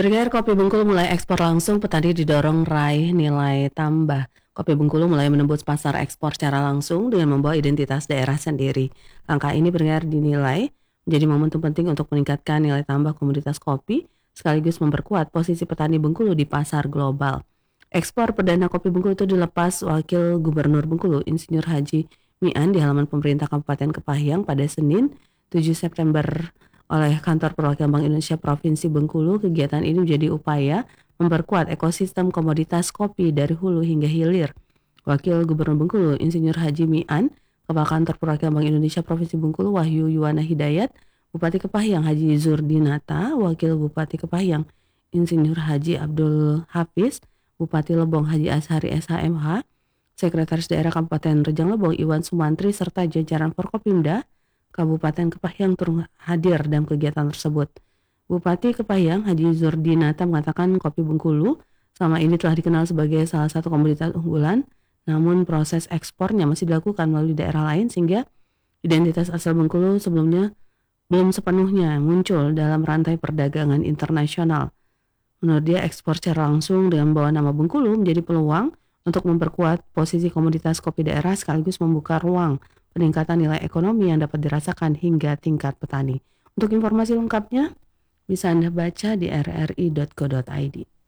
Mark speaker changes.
Speaker 1: Bergeser Kopi Bengkulu mulai ekspor langsung, petani didorong raih nilai tambah. Kopi Bengkulu mulai menembus pasar ekspor secara langsung dengan membawa identitas daerah sendiri. Langkah ini Bergeser dinilai menjadi momentum penting untuk meningkatkan nilai tambah komoditas kopi, sekaligus memperkuat posisi petani Bengkulu di pasar global. Ekspor perdana kopi Bengkulu itu dilepas Wakil Gubernur Bengkulu, Insinyur Haji Mian di halaman pemerintah Kabupaten Kepahyang pada Senin 7 September oleh Kantor Perwakilan Bank Indonesia Provinsi Bengkulu. Kegiatan ini menjadi upaya memperkuat ekosistem komoditas kopi dari hulu hingga hilir. Wakil Gubernur Bengkulu, Insinyur Haji Mian, Kepala Kantor Perwakilan Bank Indonesia Provinsi Bengkulu, Wahyu Yuwana Hidayat, Bupati Kepahyang Haji Zurdinata, Wakil Bupati Kepahyang Insinyur Haji Abdul Hafiz, Bupati Lebong Haji Ashari SHMH, Sekretaris Daerah Kabupaten Rejang Lebong Iwan Sumantri, serta jajaran Forkopimda Kabupaten Kepahyang turut hadir dalam kegiatan tersebut. Bupati Kepahyang Haji Zurdinata mengatakan kopi Bengkulu selama ini telah dikenal sebagai salah satu komoditas unggulan, namun proses ekspornya masih dilakukan melalui daerah lain sehingga identitas asal Bengkulu sebelumnya belum sepenuhnya muncul dalam rantai perdagangan internasional. Menurut dia, ekspor secara langsung dengan membawa nama Bengkulu menjadi peluang untuk memperkuat posisi komoditas kopi daerah sekaligus membuka ruang peningkatan nilai ekonomi yang dapat dirasakan hingga tingkat petani. Untuk informasi lengkapnya bisa Anda baca di rri.co.id.